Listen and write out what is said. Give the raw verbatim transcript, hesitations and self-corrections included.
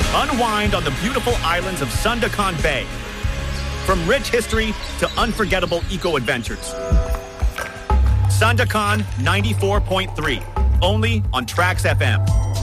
Unwind on the beautiful islands of Sandakan Bay. From rich history to unforgettable eco-adventures. Sandakan ninety-four point three, only on Trax F M.